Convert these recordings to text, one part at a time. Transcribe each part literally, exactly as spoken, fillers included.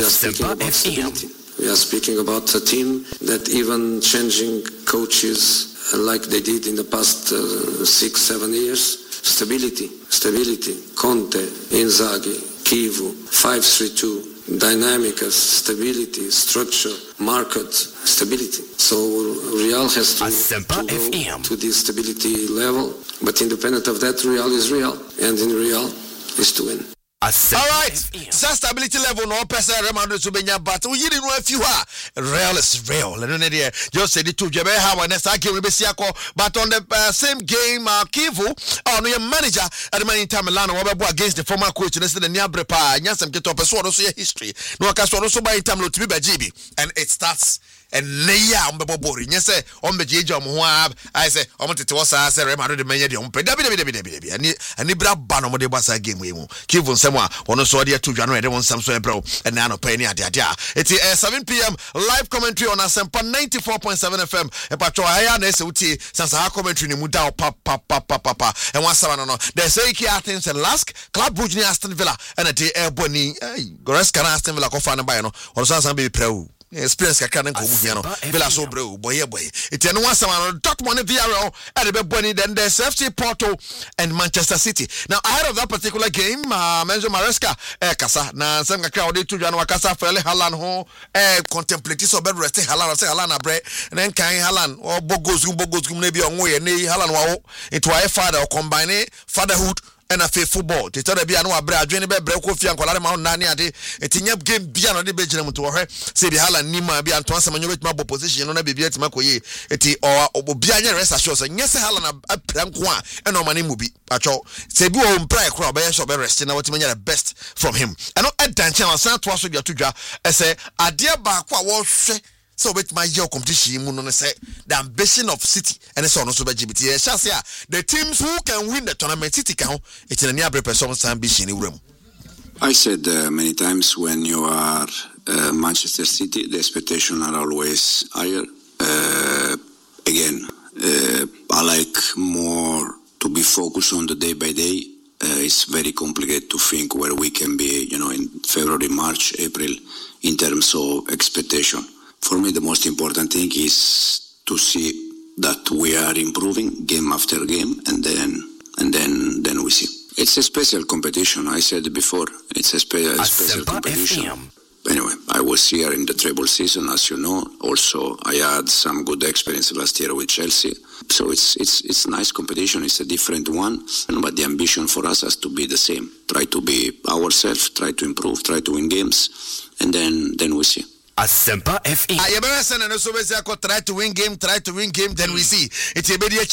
are speaking about stability. We are speaking about a team that even changing coaches uh, like they did in the past uh, six, seven years. Stability, stability. Conte, Inzaghi, Kivu, five three two, dynamic, stability, structure, market, stability. So Real has to, to go to this stability level. But independent of that, Real is Real. And in Real is to win. All right, so stability level no person remember to benya but we didn't know if you are real is real. Let me know just say the two jebe how when next game we be but on the uh, same game uh, Kivu oh no your manager at the man in Milan we against the former coach and the near brepa nyasem get up so also history no ka so also by time to be bajibi and it starts and leya on bebo bori nyese on bejeje om ho I say om tete wasa say remado de menye de om pe dabi dabi dabi dabi ani ani bra ba no mo de basa game we mu Kivu nsem a wono so de to dwa no de won sam so e bro and na no pe ni ade ade a it is uh, seven p.m. live commentary on Asempa ninety-four point seven F M e patro aya na ese uti sansa ha commentary ni mu da pa pa pa pa pa and one seven no no they say Iki Athens and Lask Club Brugge ni Aston Villa and a day air boni Goreska na Aston Villa ko fa na ba no wono sansa be preu experience kakra na nkomu hia no Villa so bro boy boy it no one seven Dortmund V R L at the boni then there's F C Porto and Manchester City. Now ahead of that particular game uh, Menzo Maresca eh kasa na nsem kakra odi to dwa no kasa fele Haaland ho eh contemplate so be rest Haaland say Haaland abre then kan Haaland or bogos bogos na bi onwo ye ne Haaland wa wo it wa father or combine fatherhood and a fair football. They tell the Biano Abra, Jenny Bebre, Kofi and Colada Mount Nani ade. It's in your game Biano de Benjamin to her. Say the Haaland Nima be Antoine Samuel Mabo position on a baby at Makoye. Eti or Bianya rest assures and yes, Haaland a plankwa and no money movie. Pacho. Say bu on prayer crowd by shop rest in what the best from him. And not at Danchen and San Twasso Yatuja. I say, a dear Bakwa was. So with my year competition, Muno say the ambition of City and it's also by G B T. The teams who can win the tournament, City count, it's in a near person's ambition in room. I said uh, many times when you are uh, Manchester City, the expectations are always higher. Uh, again, uh, I like more to be focused on the day by day. Uh, it's very complicated to think where we can be, you know, in February, March, April, in terms of expectation. For me, the most important thing is to see that we are improving game after game, and then and then then we see. It's a special competition. I said before, it's a, spe- a special competition. F M. Anyway, I was here in the treble season, as you know. Also, I had some good experience last year with Chelsea. So it's it's it's nice competition. It's a different one, but the ambition for us has to be the same. Try to be ourselves, try to improve, try to win games, and then then we see. Asempa F M. I ever send and so try to win game, try to win game, then we see. It's a B D H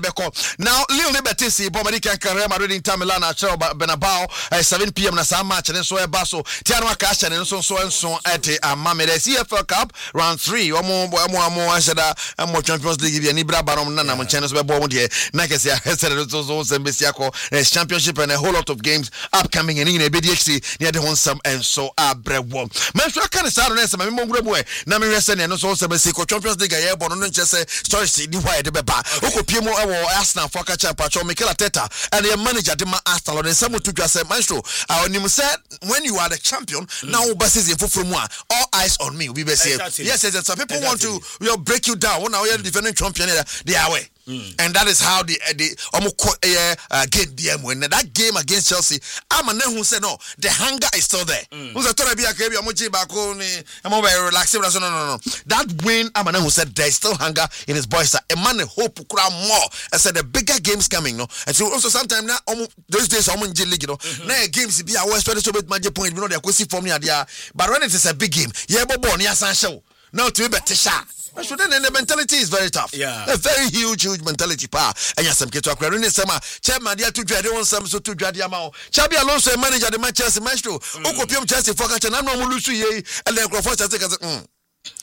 now. Leo Libertisi, Bomadi can carry Madrid in Milan at Benabao at seven p.m. na some match and so a basso. Tiano Cash and so so and so at a Mamma C F L Cup round three. Or more, more, more, I said, and more Champions League. And Ibra Baron Nana Manchanos by Bondi. Nakasia has said it was also Besiaco, championship and a whole lot of games upcoming in a B D H C near the one some and so a bread warm. Man, so I can't start on Mongwe, Namir and also Sebesico Champions League, I born on Chess, stories, the way the Beba, Oko Pimo, Arsenal, Focacha, Pacho, Michaela Teta, and their manager, Dima Arsenal, and someone to just say, Maestro, our name said, when you are the champion, mm. now Bassis from one, all eyes on me, we be say, yes, yes, some people want to you know, break you down. Now you're the defending champion, they are away. Mm. And that is how the the almost uh, get D M when that game against Chelsea. I'm a who said no, the hunger is still there. Who's a Torabi Akabi, Amoji Bakoni, I'm over relaxing. No, no, no, no. That win, I'm a who said there's still hunger in his voice. A man hope to cry more. I said the bigger games coming, no. And so also sometimes now, those days, I'm in league, you know. Now games be our twenty so bit magic point, you know, they're going to for me there. But when it is a big game, yeah, but born, yes, and show. Now to be better shot. So then the mentality is very tough. Yeah. A very huge, huge mentality power. And yes, I'm getting to acquire in the summer. Chairman, dear to dread on some so to dread Yamao. Chabi Alonso, manager the Manchester Maestro. Okopium Chelsea Focus and I'm not Mulusu, and then Crawford.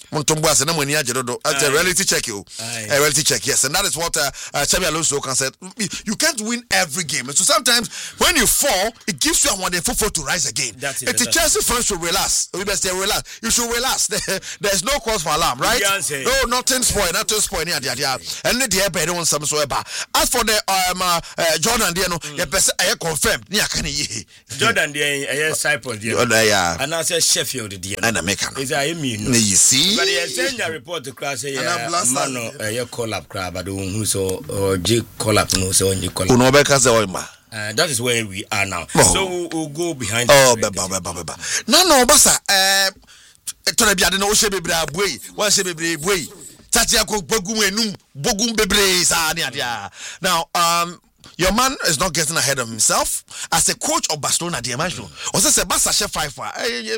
Montombo as na money ajedodo. It's a reality check you. A reality check, yes. And that is what uh, uh Xabi Alonso can say. You can't win every game. So sometimes when you fall, it gives you a one day football to rise again. That's it. If the Chelsea fans should relax, we best say relax. You should relax. There's no cause for alarm, right? No, nothing spoil, nothing spoil. And the air don't want some so about. As for the um uh, uh, Jordan, you know, you best I confirm. Jordan, the Cyprus, yeah, and I said Sheffield, the and American. Is I mean, you see, but he send a report to class. Yeah, man, no, call up crab. I don't who so or J call up no so you call up. Uh, that is where we are now. Oh. So we'll, we'll go behind. Oh, beba, beba, beba. No, no, basa. Eh, tore biade no she bebre abui. Wa she bebre abui. Tatia ko bogum enum, bogum bebre sa ni adia. Now, um. Your man is not getting ahead of himself as a coach of Barcelona. Dear man, or say Barca chef five for.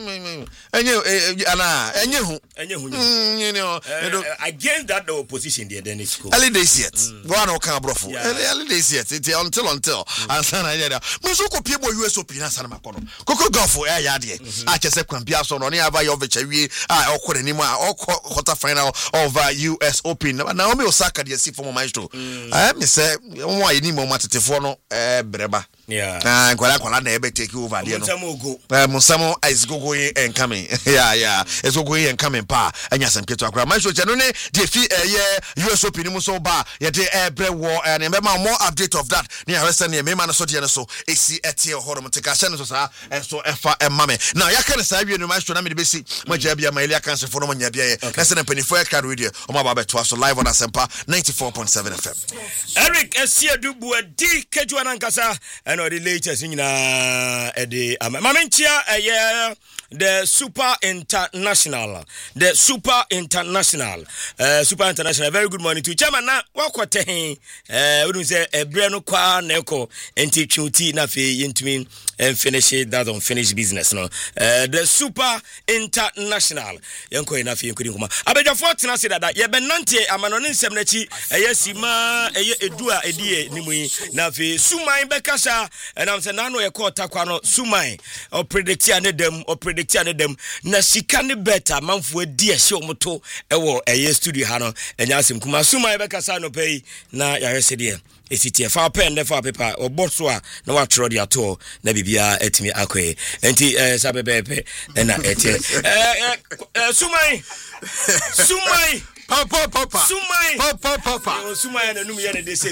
You know, against that the opposition, there then it's cool. Early days yet. Go on, okay, bro. Early days yet. Until until. And son, I did. Musoko people U S Open and San Macono. Coco go for air yadi. I just said, Campiaso, on the of which I or anymore or quarter final of U S Open. Naomi Osaka, the see for maestro. I am say, why any moment. Telefono eh breba yeah ah kwala kwala na ebe take over there no eh musamo is go go and coming yeah yeah it's go go and coming pa anya sem keto akra man so chano ne de fi eh U S Open mu so ba ye de eh bre war and me ma more update of that ne ya rest ne me ma no so de ne so esi etie horom tika hye no so sa en so efa emame now ya kan sa wie no man so na me de besi ma ja bia ma elia cancer for no nya bia ye na se na penifo card radio o ma ba beto so live on Asempa ninety-four point seven F M. Eric Esiedubu di kejuana nkasa and the latest in uh the Mamentia uh the Super International the Super International uh Super International. Very good morning to chairman na wakwate eh we say ebre no kwa na eko enti twuti na fe yentumi and finish it that unfinished business no uh, the Super International yanko ina fe yankudi kuma abeja fortuna say that ye benante amanoni nsem na chi eyesima eye edua edie nimu na fe Sumai bekasa and am say na no ye call takwa no Sumai or predict ane dem or predict ane dem na sika ne better manfo adi ehye omoto ewo eye studio ha no enya asem kuma Sumai bekasa no pay na ya hese de esiti fa pen ne fa paper or botso a na wa tro de ato na bibia etimi akwe enti eh sabebepe na eti eh Sumai Sumai Papa, papa, Sumai, papa, papa, Sumai, and Numia, and they say,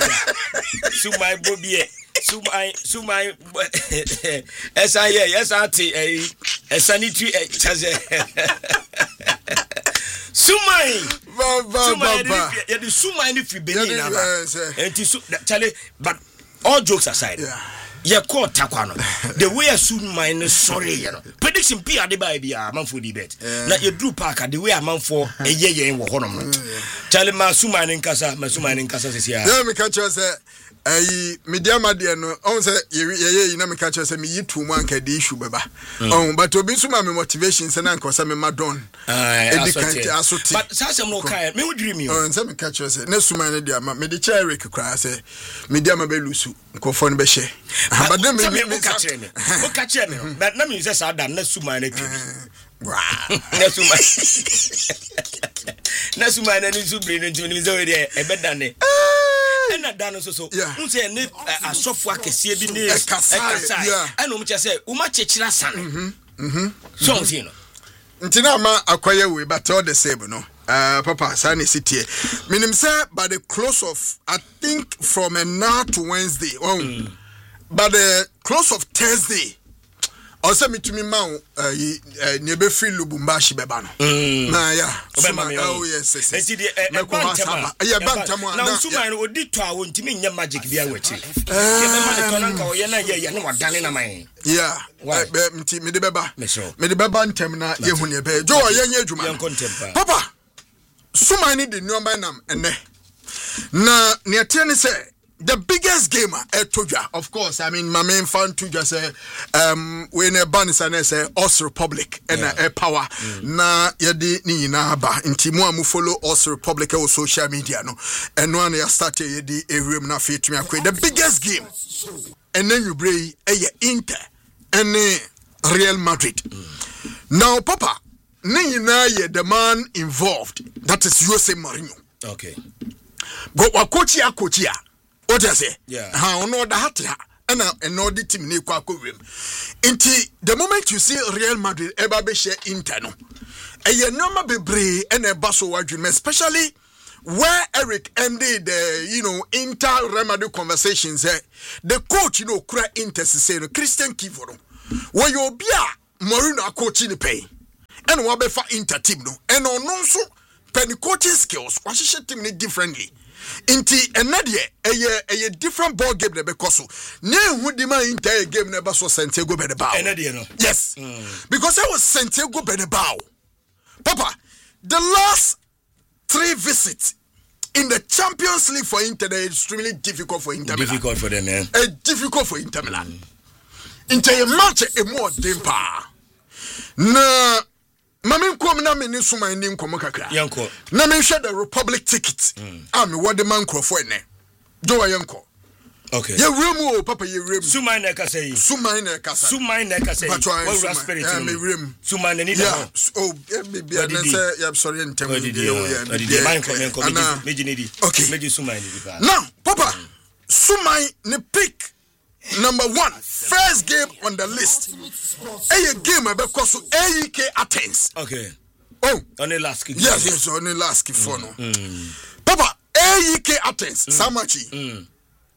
Sumai, Bobby, Sumai, Sumai, yes, I, yes, Auntie, a sanitary, Sumai, Sumai, you do Sumai if you believe, and to Charlie, but all jokes aside. Ya call takwano the way I soon mine sorry you know prediction P ade ba bia man for debate na you drew park the way a man for a ye wo honom Charlie ma suma ne nkasa ma suma ne nkasa sesia ya me catch you say ayi media made no on say ye ye na me catch you say me yitu mu anka de issue beba on but obi suma me motivation say na nkosa me madon edikant asote but sasem no kai me wodwiri mi on say me catch you say na suma ne dia ma me de chair Eric kra say media ma be lusu nkofo no be hye but then me me catch me o catch me but na me say say adam na suma na twi wow na suma na suma na ni su brin ntimi ni say we dey e be dane ena dano so so un say ne asofo akese bi ne ekasa ena um che say uma chechira san mhm mhm so on say no ntina ma akoye we but all the same no uh papa sani city minim say by the close of I think from now to Wednesday oh mm. By the close of Thursday also me to me ma uh ne be free Lubumbashi beba no na ya oh yes yes enti de e bantama ya bantama na Sumai no odi to a wontimi nya magic bia wachi ke be ma de to na nka o ye na ye ye na wadane na man yeah be mti me de beba me de beba ntem na ye hu ne be jo ye nya adwuma papa Sumai ni de nyoma nam ene na ne atene say the biggest gamer at Tuja, of course. I mean, my main fan Tuja say, um, when a bannis and say Os Republic and a power. Na yadi ni na ba inti mo amu follow Os Republic on social media no. And one ya started yadi a room na fit me akwe. The biggest game, and then you bring a Inter and Real Madrid. Now, Papa. Nina the man involved. That is Jose Mourinho. Okay. But what coach ya coach ya? What I say? Yeah. How no the hat ya? And and all the team ni kwa kovim. Inti the moment you see Real Madrid eba be share interno. E ye number be bre and e baso wadwin, especially where Eric ended the you know inter Real Madrid conversations. Eh, the coach you know kura Inter say no Christian Kivoro. Where you be a Mourinho coach in the pay. And what be for Inter team no. And on also penny coaching skills. What she team ni differently. Inti enadie eye eye different ball game because so ne hu di man Inter game never so Santiago Bernabeu. Enadie no. Yes. Mm. Because I was Santiago Bernabeu. Papa, the last three visits in the Champions League for Inter is extremely difficult for Inter Milan. Difficult for them, man. Eh, difficult for Inter Milan. Mm. Inter a match a more dempa. Na Mami kom na me ni suma ni nkomo kakra. Yanko. Na me hwe the Republic ticket. Mm. Ah me wode man krofo ene. Jo wa yanko. Okay. Ye remu o papa ye remu. Suma na ka say. Suma na ka say. Suma na ka say. What spirit? Yeah, me remu. Suma na ni da. Yeah. Oh, be be na say I'm sorry ntem. Yeah. The man come en come meji ni di. Okay. Meji suma ni di ba. Now, papa, suma ni pick number one, first game on the list. A game because of A E K Athens. Okay. Oh, on the last game. Yes, yes, on the last game for no. Papa, A E K Athens, Samachi. Mm.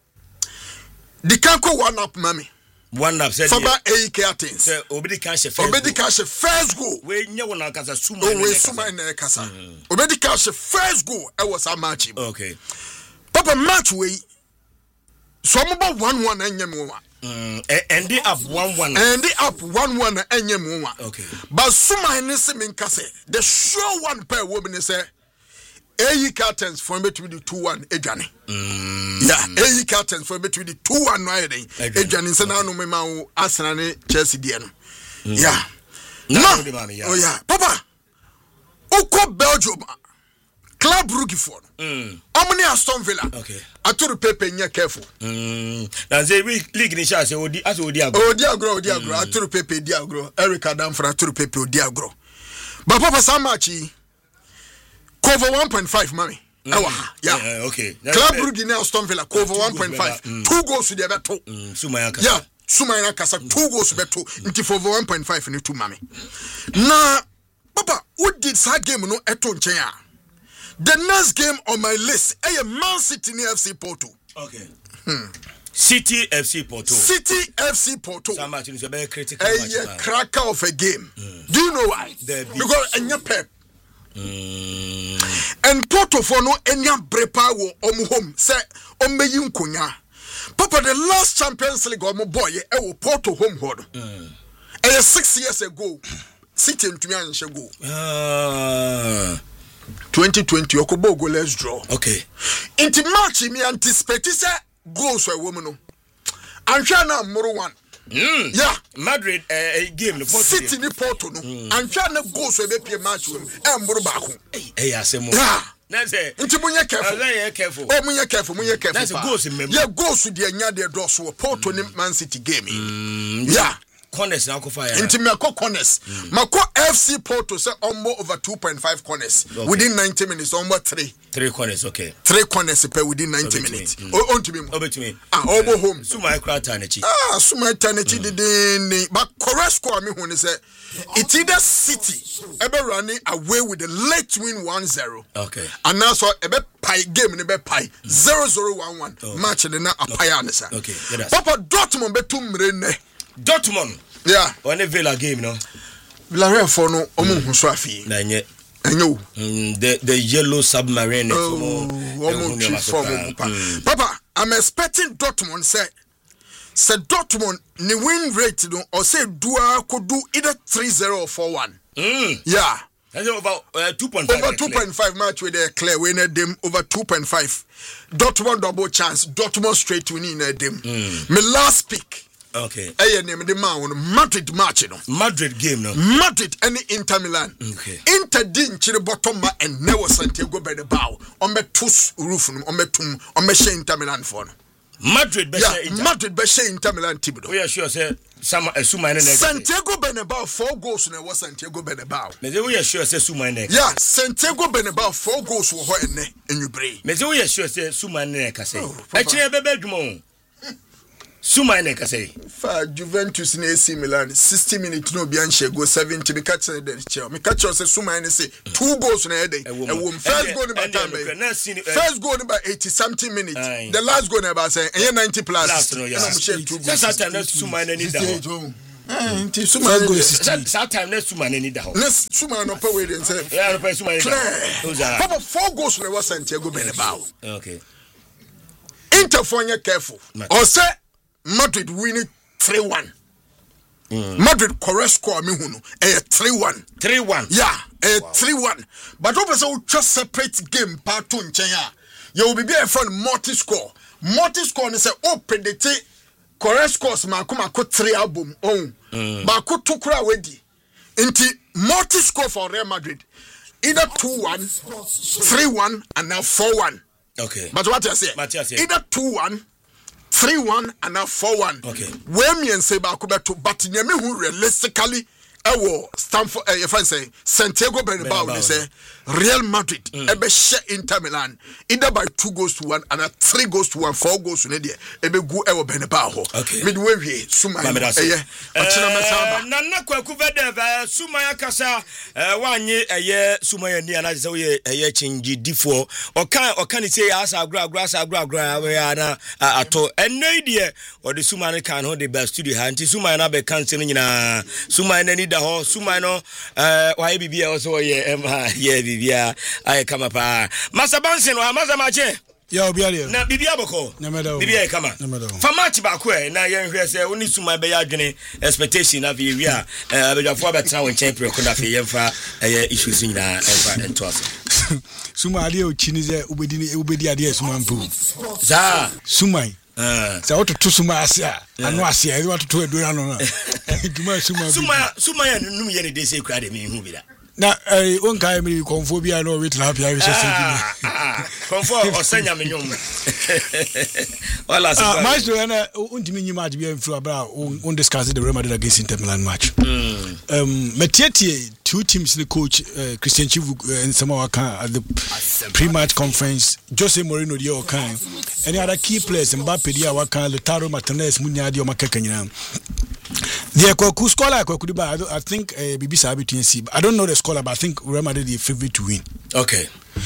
The Kanko one up, mommy. One up, said Faba A E K Athens. Obedi cash first. Obedi cash first goal. We nyawo na kasa suma. Oh, we suma na kasa. Obedi cash first goal. I was Samachi. Okay. Papa match we. So I'm about one one and yam Mm, and they up one one. And they up one one and yam Okay. But suma in this mean kase. The sure one per woman is a A E Athens for me to be the two one Ejani. Yeah, A E Athens for me to be the two one Riding. Ejani Sanano Mema Arsenal Chelsea Diano. Yeah. No. Oh yeah. Papa. Oko Belgium. Club rookie for. Mm. How many Aston Villa? Okay. I told the Pepe near careful. Mm. That's a league in Chelsea. Odi, as Odiagro. Odiagro, Odiagro. I told the Pepe Diagro. Eric Adam for I told the Pepe Odiagro. But Papa Samachi cover one point five, mommy. Mm. Oh, yeah. yeah. Okay. That's Club rookie near Aston Villa cover one point five. Mm. Two goals to the other two. Mm. Sumayaka. Yeah. Sumayaka. Two goals to the two. Into for one point five in the two, mommy. Now, Papa, what did that game no eto nchenya? The next game on my list is Man City near F C Porto. Okay. Hmm. City F C Porto. City F C Porto. So much is a very critical match. A cracker of a game. Mm. Do you know why? Because enya pep. Mm. And Porto for no enya brepa wo omu home. Say ombe yin kunya. Papa, the last Champions League omu boy e wo Porto home hold. Mm. And six years ago, City ntumi anshe go. Ah. twenty twenty Okobo go let's draw. Okay. Into match me anticipate say goals for woman no. Anhwa na moro one. Mm. Yeah, Madrid uh, game no City ni Porto no. Anhwa na goals we be pie match we e moro ba ko. Eh ya asemo. Yeah. Na say into munye careful. Munye careful. Oh munye careful, munye careful. That's goals in memory. Yeah, goals de anya de do so Porto ni Man City game. Mm. Yeah. Corners now go fire. Into me ko corners. Mm. Mako F C Porto say almost over two point five corners okay. Within ninety minutes. Almost three. Three corners, okay. Three corners per within ninety Over minutes. Mm. Oh, on to me. Over to me. Ah, over home. Suma ekra tanechi. Ah, suma tanechi mm. de but correct score me when say it's either City ever running away with the late win one zero. Okay. And now so ebe pie game ne be pie zero zero one one match de na apaya ne sa. Okay. Papa Dortmund be two mre ne. Dortmund. Yeah. On a Villa game, no. Villarreal for no omo hu so afi. Na nye. Enyo. The the yellow submarine. Oh, mm. Papa, I'm expecting Dortmund say say Dortmund ni win rate no or say dua could do either three zero or four one. Mm. Yeah. That's about uh, two point five. Over two point five match with the clear winner them over two point five. Dortmund double chance. Dortmund straight winning them. Mm. My last pick. Okay. Aye name the man Madrid match no. Madrid game no. Madrid any Inter Milan. Okay. Inter din chire bottom ma and never Santiago Bernabeu. On be two roof no, on be tum, on be Inter Milan for no. Madrid be yeah, Madrid be share Inter Milan team do. We are sure say some Suma in Santiago Bernabeu four goals na was Santiago Bernabeu. Me say we are sure say Suma in yeah, Santiago Bernabeu four goals wo ho enne enyubre. Me say we are sure say Suma in ka say. E kire be be dwumo. Suma in ka say. For Juventus na A C Milan sixty minutes no be anche go seventy me catch the chair. Me catch say Suma in say two goals na head. E wo first goal by time. First goal by eighty something minutes. The last goal about say ninety plus. No, yeah. That time na Suma in need that. Nti Suma goes that time na Suma in need that. Let's Suma no pay wait and say. Yeah, no pay Suma in that. Papa four goals na was Santiago Bernabeu. Okay. Inter for careful. Or say Madrid winning three one. Mm. Madrid correct score me hunu eh three one. three one. Yeah, eh wow. three one. But over so just separate game part two nchen ya. You will be a friend multi score. Multi score is say oh predict correct scores ma kuma ko three album on. Mm. Ba ko two kura wedi. Inti multi score for Real Madrid. Either two one, three one and now four one. Okay. But what I say? Either two one, three one and now four one. Okay. Where me and say ba to but nyame who realistically ewo Stamford eh if I say Santiago Bernabeu they say Real Madrid mm. ebe share Inter Milan either by two goals to one and a three goals to one four goals to there ebe go ewo Bernabeu. Okay. Midway we Suma eh achina mesaba Nana Kwaku Vede Suma yakasa wanye eye Suma ye ni anaje we eye chingi difo okan okan say asa agra agra asa agra agra we ana ato enne die o de Suma ne kan ho de best studio ha nti Suma na be kan se nyina Suma na ni da ho Suma no eh why bibia also ye emma ye bibia ay kama pa Masabanse no amaza mache ya obiare na bibia boko bibia kama fa match ba ko e na ye hwe se oni Suma be ya dwene expectation na vi wi a abedwafo abetena won champion ko na fe ye mfa eh issues nyina emfa ento aso Suma ade o chini ze ubedi ni ubedi ade Suma mpu za Suma eh za ototo Suma ase a anu ase e ototo edura no na duma Suma Suma Suma ya num ye ne de se kura de me hu bi da na eh on kai mi konfo bia no wait na pia we se konfo osanya menyom wala ah maestro na untimi nyima bia mfru abra on discuss the Real Madrid against Inter Milan match mm. um Metieti two teams the coach uh, Christian Chivu uh, and some of at the pre-match conference Jose Mourinho dia okan any other key players Mbappe dia wakan Lautaro Martinez munya dia makaka nyina the Kwaku scholar Kwaku ba I think uh, B B C between C I don't know the scholar but I think Real Madrid the favorite to win. Okay.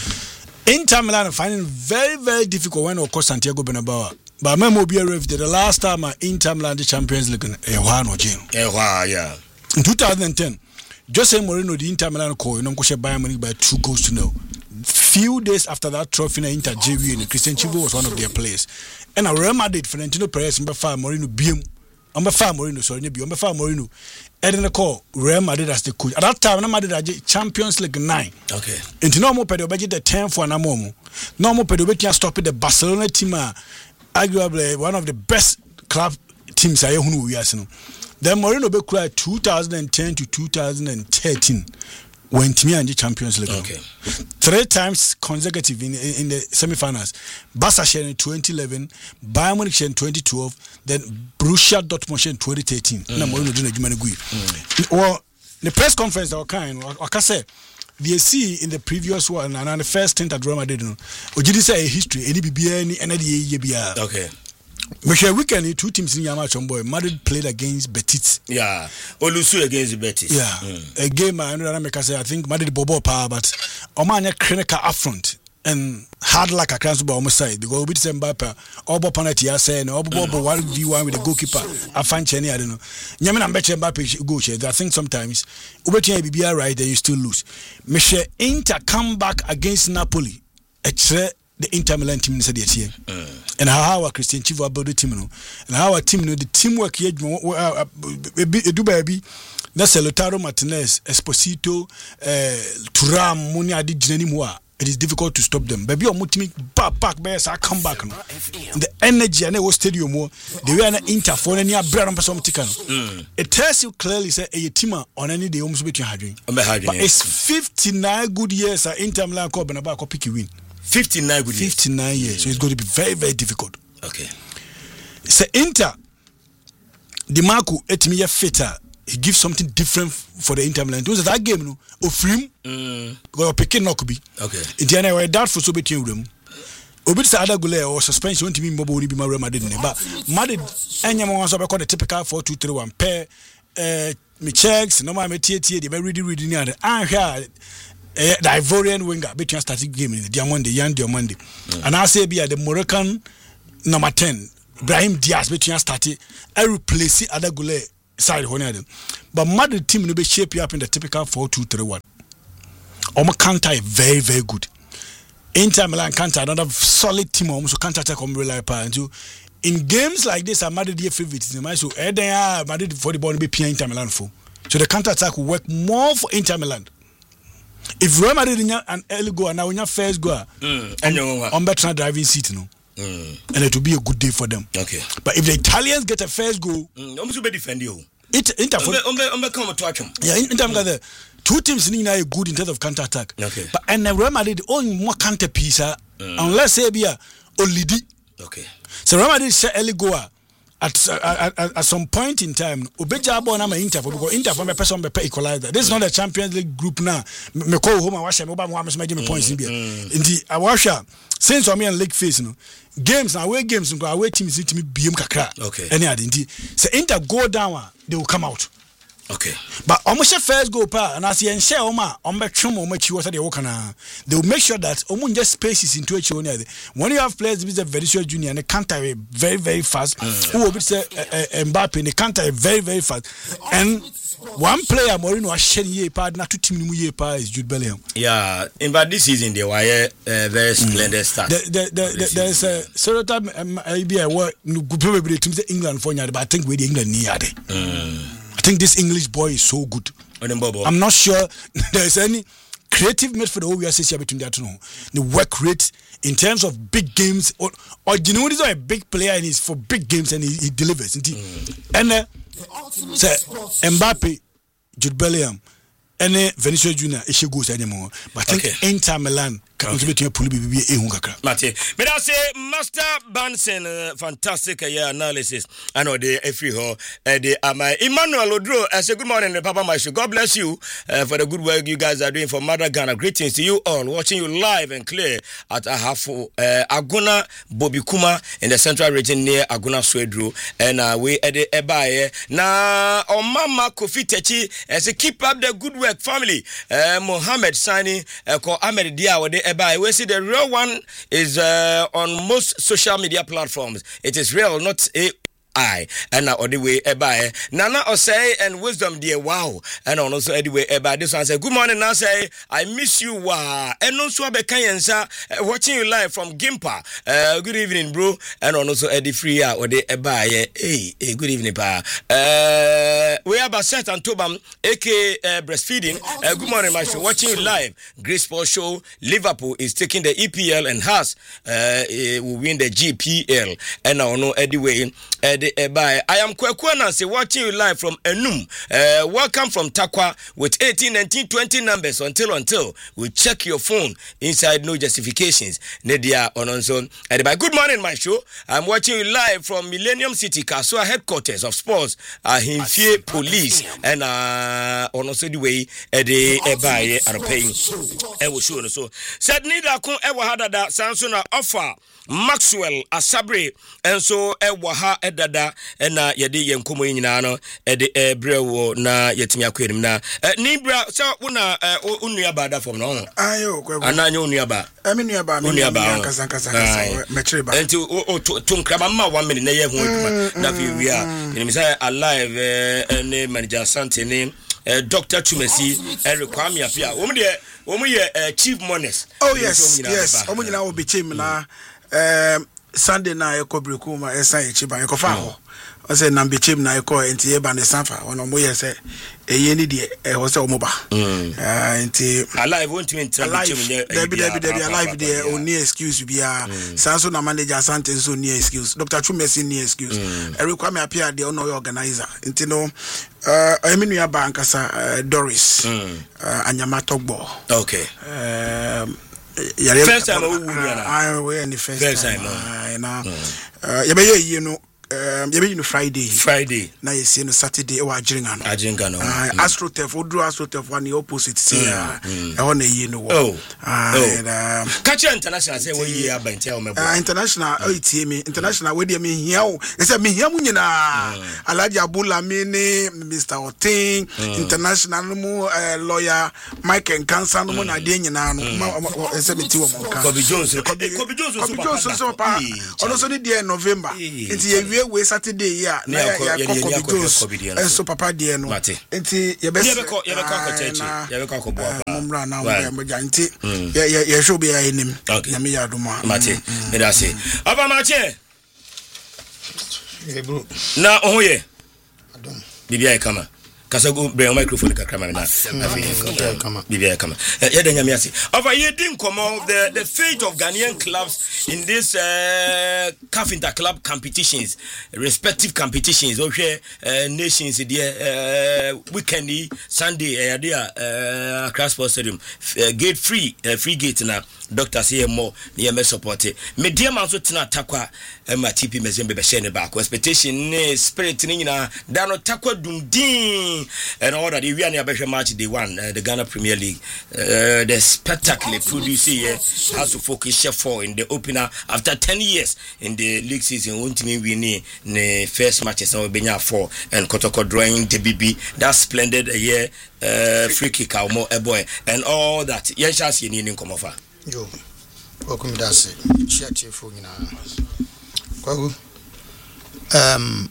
Inter Milan finding very very difficult when of course Santiago Bernabeu. But I remember the last time Inter Milan the Champions League eh wa no jeno. Eh wa yeah. In twenty ten Jose Mourinho the Inter Milan call you know go Bayern Munich by two goals to nil. Few days after that trophy na Inter J V and Christian Chivu was one of their players. And Real Madrid Florentino Perez mbefa Mourinho biem. Mbefa Mourinho sorry ne biem mbefa Mourinho. And then call Real Madrid as the coach. At that time, Madrid had Champions League nine. Okay. And no more pedo budget the ten for Anamomo. No more pedo budget stop the Barcelona team, arguably one of the best club teams I who we are seeing. Then Mourinho be cried two thousand ten to two thousand thirteen when Timmy and the Champions League. Okay. Three times consecutive in in the semi-finals. Barca share in twenty eleven, Bayern Munich share in twenty twelve, then Borussia Dortmund share in twenty thirteen. Na Mourinho do na juma ngui. Well, the press conference that kind, I say V C in the previous one and the first thing that Real Madrid no. Ojidi say a history, any bibia any any ye bia. Okay. Michel weekend two teams in Yamaha Chomboy. Madrid played against Betis. Yeah. Olusu against Betis. Yeah. Mm. A game I know I say I think Madrid bobo power but Omania clinical up front and hard like a cancel by almost side because we say Mbappe obo penalty I say no obo obo one v one with the goalkeeper. I find Cheney I don't know. Nyame na mbeche Mbappe go share. I think sometimes ubeti B B R right then you still lose. Michel Inter come back against Napoli. It's the Inter Milan team said it here. Mm. And how our Christian Chivu about the team no. And how our team no the teamwork here do baby. That's Lautaro Martinez, Esposito, uh, Thuram, Muni adi jinani mwa. It is difficult to stop them. Baby o mutimi back back be say come back no. The energy and the stadium mo the way na Inter for any abra no person tika no. It tells you clearly say a team on any day almost between hadwin. But it's fifty-nine good years at Inter Milan ko be na ba ko pick win. fifty-nine good years. fifty-nine years. So it's going to be very, very difficult. Okay. Say Inter the Marco etimi ye fitter. He gives something different for the Inter Milan. Those that game no ofrim mm go pick no could be. Okay. Indiana were doubtful so between room. Obi say other goal or suspension to me mobile be my Real Madrid but Madrid enya mo so be call the typical four two three one pair eh me checks normal me tie tie dey be ready ready near the an hwa eh the Ivorian winger between starting game in the Diamond the Yan Diamond mm. and I say be the Moroccan number ten Brahim Diaz between starting I replace other goal side one of them but Madrid team no be shape you up in the typical four two three one omo counter very very good. Inter Milan counter another solid team almost counter attack on rely power and in games like this I'm Madrid favorites in my so eh then Madrid for the ball be P Inter Milan for so the counter attack will work more for Inter Milan. If Real Madrid in an early goal and now in your first goal mm, on better driving seat no mm. and it will be a good day for them. Okay, but if the Italians get a first goal mm, almost be defend you it Inter for come to watch them. Yeah, Inter got two teams in are good in terms of counter attack. Okay. But and Real Madrid only more counter piece mm. unless say be a Olidi. Okay. So Real Madrid say early goal at, at, at at some point in time Obeja born am Inter for because Inter for me person be equalizer. This is not a Champions League group now. Me call home and wash me ba mo am me give points in there. Indeed I wash since we in league phase no games and away games go away teams need to be B M kakra. Okay. Any other indeed. So Inter go down they will come out. Okay. But almost first goal pa and as you share Oma on bet chum or much was at the Okana. They will make sure that Omun just spaces into each other. When you have players with a Vinicius Junior and they counter very, very fast, mm. who will be say Mbappe and they counter very, very fast. And one player Mourinho was sharing ye part not two team ye part is Jude Bellingham. Yeah, in but this season they were a uh, very splendid mm. start. The, the, the, the, there's a stereotype maybe I work probably to England for you, but I think with England near mm. I think this English boy is so good. I'm not sure there's any creative midfield over here between that two. The work rate in terms of big games or, or you know, he's a big player and he's for big games and he, he delivers. Mm. And uh, say Mbappe, Jude Bellingham, and uh, Vinicius Junior it should go anymore. But I think okay. Inter Milan can okay. between Puli B B A Hungaka. Mate, but I say Master Bansen, uh, fantastic uh, yeah, analysis. I know the every ho uh, the am uh, Emmanuel Odro. I say good morning, Papa Maishu. God bless you uh, for the good work you guys are doing for Mother Ghana. Greetings to you all, watching you live and clear at Ahafo uh, Aguna Bobikuma in the central region near Aguna Swedru, and uh, we at the Ebaye na on Mama Kofi Techi as a keep up the good work family. Uh, Mohammed Sani uh, call Ahmed Dia with the By we see the real one is uh, on most social media platforms. It is real, not a I and now the way eba Nana Osei and wisdom dear wow and also anyway eba this one say good morning now say I miss you wow and also be kanyensa watching you live from Gimpa uh, good evening bro and also Eddie Free or the eba hey, hey good evening pa uh, we have a set and Tobam aka uh, breastfeeding uh, good morning my show watching you live Grace Sports Show Liverpool is taking the E P L and has uh, will win the G P L and now no anyway uh, I am Kwekwe Nancy watching you live from Enum. Uh, welcome from Takwa with eighteen, nineteen, twenty numbers until until we check your phone inside no justifications. Nedia Ononson. Good morning, my show. I'm watching you live from Millennium City, Kasua headquarters of sports, uh, Himfie Police, and uh, also the way the Ebaye are paying. I will show you so. Said Nida Kun Ewa Hadada Sansona offer. Maxwell Asabre and so Ewaha Edada and na yedi yenkomo nyina no ede ebrewo na yetimi akwedum na nibra so una unua bada from no ayo kwebo ananya unua ba emi nua ba me kasa kasa kasa metre ba enti o to nkraba ma one minute na ye ho aduma na fi wi a ni say alive eh manager Sante ni Doctor Chumesi Eric Kwame Apia wo de wo mu ye chief monest oh yes yes wo nyina wo be chim na um Sunday na e kobreku ma e san e chiba e kofa ho o se na be chim na e ko enti e ba ne sanfa ono mo ye se e ye ni de e ho se o mo ba ah enti alive won't mean tell chim nye debi debi debi alive de oni excuse bia sanso na manager Asante so ni excuse Doctor Chumesi ni excuse Eric Kwame Apia de ono organizer enti no uh eminu ya ba ankasa Doris Anyama Togbo okay um first time we win I we any first time I know uh you be you know um you know Friday. Friday. Now you see no Saturday or Ajinga no. Ajinga no. Uh, mm. AstroTurf, we do AstroTurf one the opposite. See, I want to you know. Oh. Uh, oh. And, um, Catch international say we year by tell me. International, oh it's me. International, we dey me here. It's a me here mu nyina. Alhaji Abula Mini, Mister Otin, international mo lawyer Mike Nkansa no na dey nyina no. It's a me ti wo mo kan. Kobe Jones, Kobe Jones, Kobe Jones so pa. Also ni dey November. It's a we we Saturday here. Na ya Kobe Jones. And so papa dey no. Enti ye be ye be ko ye be ko ko church. Ye be ko ko bo pa. Mumra na wo be janti. Ye ye show be anim. Na me ya do ma. Mate. Me da say. Aba mache. Na ohoye. Adom. Bibia e kama. Kasa go bring microphone kakra ma na. Bibia e kama. Ye da nyame ase. Aba ye din komo the the fate of Ghanaian clubs in this uh, C A F Interclub competitions, respective competitions. Okay, uh, nations there uh, weekend Sunday uh, there uh, Accra Sports Stadium uh, gate free uh, free gate na Doctor say more near me support it. Me dear man so tina takwa ma T P Mazembe be share ne back expectation ne spirit ni na da no takwa dundin and all that we are near be match day one uh, the Ghana Premier League uh, the spectacle produce here has to focus chef for in the opener after ten years in the league season won't mean we need the first matches and we been four and Kotoko drawing the B B that splendid a year uh, free kick out more a boy and all that yes chance you need come over. Yo, welcome to that. Share for you now. Kwagu, um,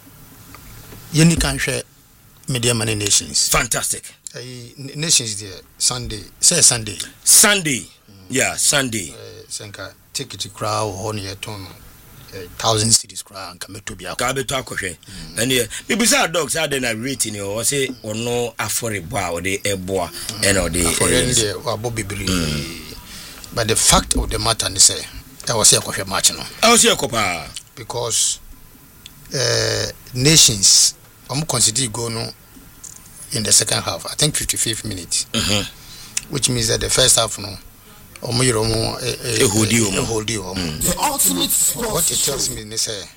you need can share media money nations. Fantastic. Uh, nations there Sunday. Say Sunday. Sunday. Mm. Yeah, Sunday. Uh, Senka take it to crowd on your tone. Thousand cities crowd come to be a cabe to akoshe. And yeah, maybe say dogs are then a rating you or say or no affordable or the eboa and or the for Bobby Bri. But the fact of the matter is, say, I was here for match no. I was here copa because uh, nations, I'm consider go no in the second half. I think fifty-fifth minute, mm-hmm. which means that the first half no, omo yero mo a hodi omo, a hodi omo. The ultimate. What it tells me is, say,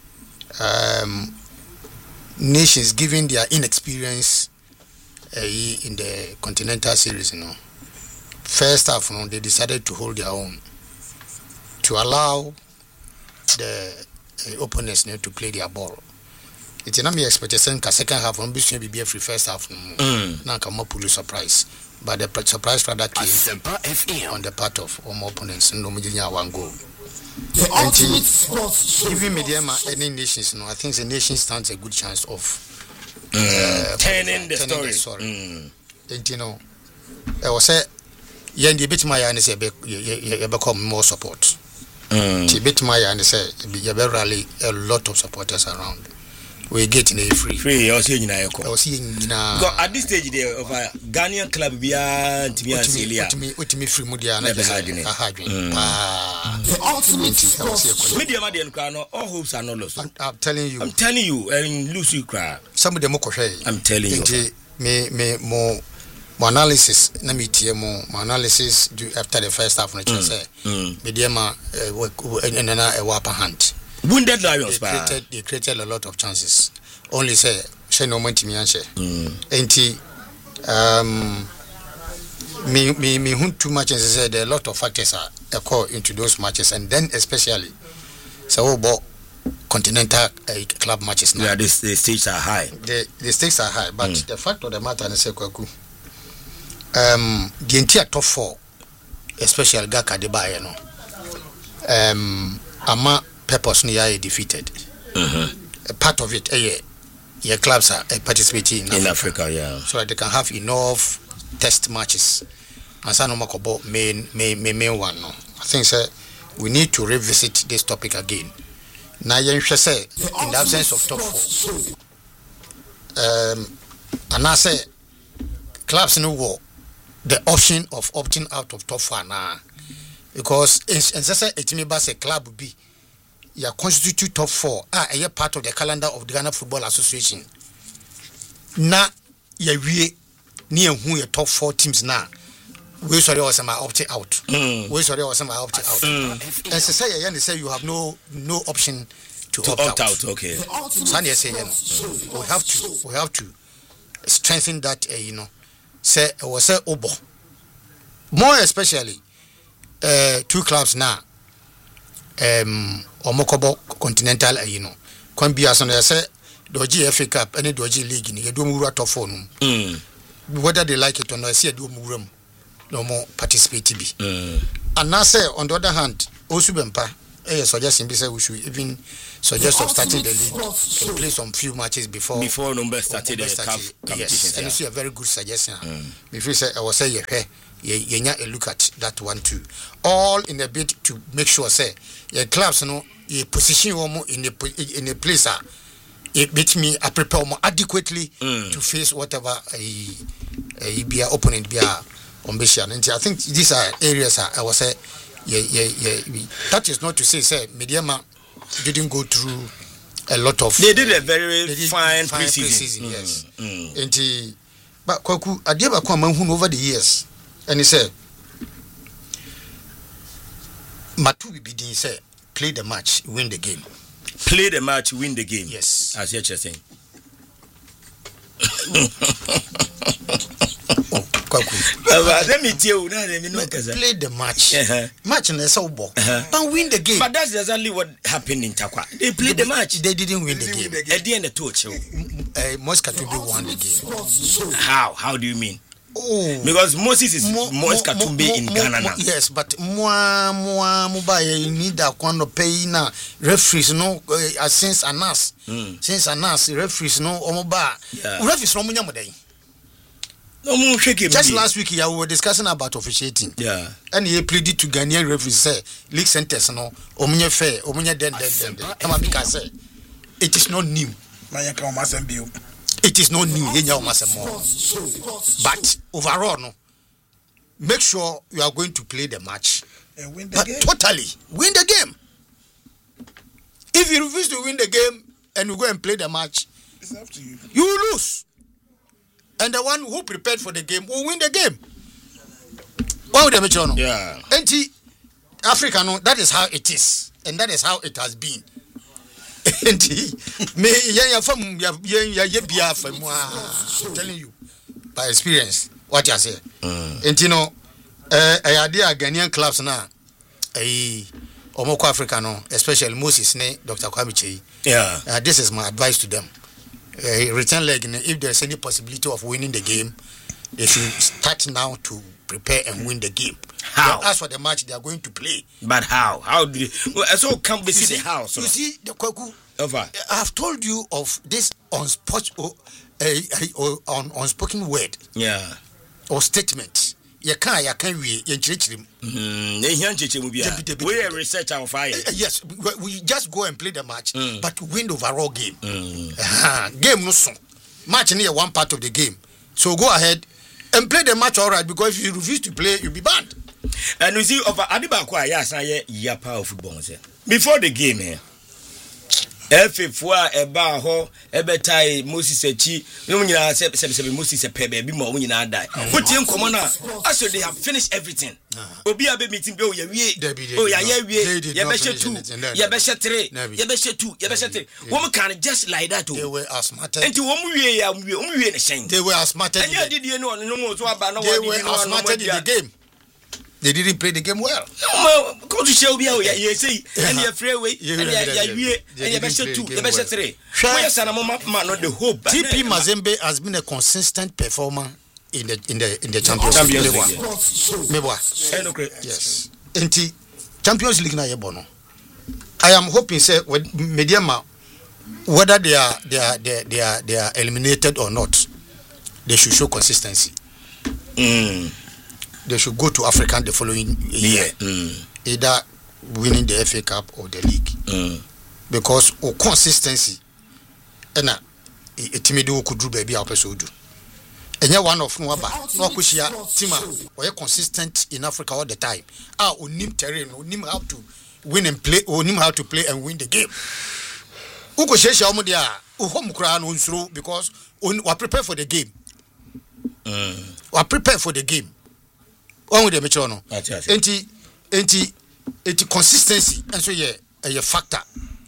um, nations given their inexperience uh, in the continental series, you know. First half, you know, they decided to hold their own, to allow the uh, opponents you know, to play their ball. It's not me expectation that second half will be be free first half. Mm. Now come up with surprise, but the surprise rather came on the part of our opponents. No, we didn't one goal. The ultimate sports. Giving media any nations, you know, I think the nation stands a good chance of mm. uh, turning the story. story. Mm. And you know, I was say. Yendi bit my and say you become more support. Mm. Bit my and say you rally a lot of supporters around. We get in a free. Free, I was seeing I was seeing now. At this stage there of a Ghanaian club beyond me and Celia. What me what me free Mudia and I had the ultimate media Madian crown all hopes are not lost. I'm telling you. I'm telling you and Lucy cry. Some of them are I'm telling you. Me me more my analysis na me tie mo my analysis do after the first half na mm. say mm. media ma and na a upper hand wounded lions they created, they created a lot of chances only say she no moment me answer enti um me me me hun too much and say there are a lot of factors are occur into those matches and then especially so about continental uh, club matches now. Yeah, the, the stakes are high. The the stakes are high, but mm. the fact of the matter is say kwaku um the entire top four, especially Gaka de Baye no. Um ama purpose no ya defeated. Mm-hmm. A part of it eh your clubs are uh, participating in, in Africa. Africa, yeah. So that they can have enough test matches. And so no makobo main main main one no. I think sir we need to revisit this topic again. Now you say in the absence of top four. Um and I say clubs no war the option of opting out of top four now because in say it may be a club be ya constitute top four ah a part of the calendar of the Ghana Football Association na ya wie ni ehun your top four teams now we sorry was my opt out mm. we sorry was my opt out mm. and say say you say you have no no option to, to opt, opt out. out. Okay. Sunday say, you know, we have to we have to strengthen that. Uh, you know, say or say obo. More especially, uh, two clubs now. Um, Omokobo Continental, uh, you know, can be as on the say Doji F A Cup, any Doji League in you do move out of phone. Whether they like it or not, I see a do move no more participate to be. Mm. And now say on the other hand, also Bempa, I suggesting say we should even suggest of starting the league and play some few matches before before number started the cup competition. Yes, and you see a very good suggestion. Mm. If you say I was say yeah, you you a look at that one too. All in a bid to make sure say your clubs you know you position you in a in a place ah it makes me I prepare more adequately mm. to face whatever a a be a opponent be a ambition. And I think these are areas I was say yeah yeah yeah that is not to say say Mediama didn't go through a lot of they did a very did fine, fine pre-season, pre-season mm. yes mm. and he, but Kwaku Adiaba Kwama over the years and he said Matubi Bidin said play the match win the game play the match win the game yes as you're saying. Oh, let me tell you, let me know. Play the match. Uh-huh. Match in the South Ball. But win the game. But that's exactly what happened in Takwa. They played they, the match. They didn't win, they the, didn't game. win the game. At the end of the touch. Uh, Moskatumbi won the game. How? How do you mean? Oh. Because Moses is Moise Katumbi in mo, Ghana mo, now. Yes, but moi, moi, mobile, you need that kind of pay now. Referees, no, uh, since Anas, mm. since Anas, referees, no, omoba. Yeah. Referees, no, munyamudai. Just last week, yeah, we were discussing about officiating. Yeah. And he pleaded to Ghanaian referees, say, league centers, no, omunye fair, omunye den, den, den, den. Kamabika say, it is not new. It is not new. But overall, no, make sure you are going to play the match. And win the but game. Totally, win the game. If you refuse to win the game and you go and play the match, it's up to you. You will lose. And the one who prepared for the game will win the game. Why would they make sure? Yeah. And Africa, no, that is how it is. And that is how it has been. And me, yeah, from yeah, yeah, yeah, from I'm telling you by experience what you say. Mm. And you know, uh, I idea Ghanaian clubs now, eh, Omoko Africa, no, especially Moses, ne, Doctor Kwame Chei. Yeah. Uh, this is my advice to them. Uh, return leg, if there's any possibility of winning the game, they should start now to prepare and win the game. How? As for the match they are going to play. But how? How do you, well, so come we see, see the house. You see the Kwaku. Over. I have told you of this unspot, uh, uh, on unspoken word. Yeah. Or statement. You can't, you can't read. You can't. We are research on fire. Uh, yes, we, we just go and play the match, mm. but win the overall game. Mm. Uh, game no so. Match near one part of the game. So go ahead and play the match all right, because if you refuse to play, you'll be banned. And you see, over Adibakwa, yes, I hear power football. Before the game, here. Efe fwa eba ho ebetai Moses echi no nyina se se se Moses e pe be mo nyina dai wotie nkomo na aso they have finished everything obi abe meeting be o ya wie o ya ya wie ye be she two ye be she three ye be she two ye be she three wo can just like that. They were asthmatic enti wo mu wie ya wie o mu wie ne shen they were asthmatic and you did no no mo so aba no they were asthmatic in the game. They didn't play the game well. Go to show me how you say, and you're free away, and you're better two, you're better three. Yes, and I'm not the hope. T P Mazembe has been a consistent performer in the in the in the Champions League. Yes. In the Champions League, na yebono. I am hoping, say, with Mediama, whether they are they are they are, they are they are eliminated or not, they should show consistency. Mm. They should go to Africa the following year, mm. either winning the F A Cup or the league, mm. because of consistency. And a timido could do baby episode. And yeah, one of no about no kushia tima or consistent in Africa all the time. Ah, unim terrain, unim how to win and play, unim how to play and win the game. Uko shesha omodia, uhom kura no unsuru because we prepare for the game. Mm. We prepare for the game. One with the metrono. Enti, enti, enti consistency, and so yeah, a factor